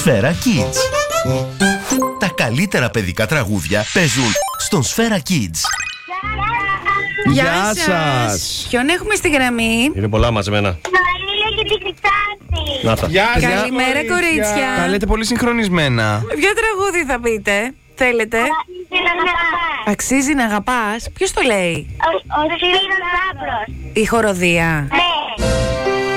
Σφαίρα Kids. Τα καλύτερα παιδικά τραγούδια παίζουν στον Σφαίρα Kids. Γεια σας. Ποιον έχουμε στη γραμμή? Είναι πολλά μαζεμένα. Μαρίλα και την Χρυσάνθη. Να τα. Καλημέρα, κορίτσια. Τα λέτε πολύ συγχρονισμένα. Ποιο τραγούδι θα πείτε? Θέλετε? Αξίζει να αγαπάς. Ποιος το λέει? Ο Σπύρος Λάμπρος. Η χοροδία. Ναι.